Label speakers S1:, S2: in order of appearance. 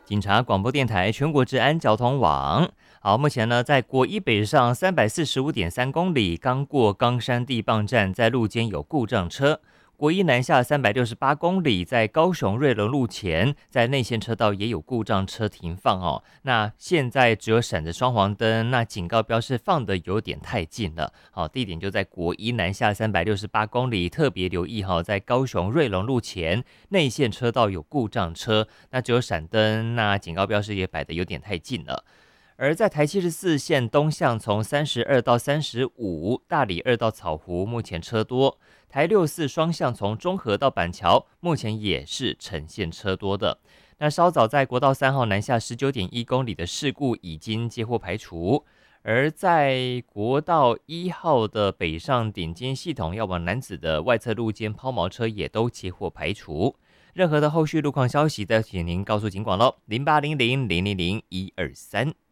S1: 警察广播电台全国治安交通网。好，目前呢，在国一北上345.3公里，刚过冈山地磅站，在路肩有故障车。国一南下368公里，在高雄瑞隆路前，在内线车道也有故障车停放哦。那现在只有闪着双黄灯，那警告标示放的有点太近了。好，地点就在国一南下368公里，特别留意哈，在高雄瑞隆路前内线车道有故障车，那只有闪灯，那警告标示也摆的有点太近了。而在台74线东向，从32到35，大里2到草湖，目前车多。台64双向从中和到板桥，目前也是呈现车多的。那稍早在国道3号南下19.1公里的事故已经接获排除，而在国道1号的北上顶尖系统要往南子的外侧路肩抛锚车也都接获排除。任何的后续路况消息，再请您告诉警广喽，0800000123。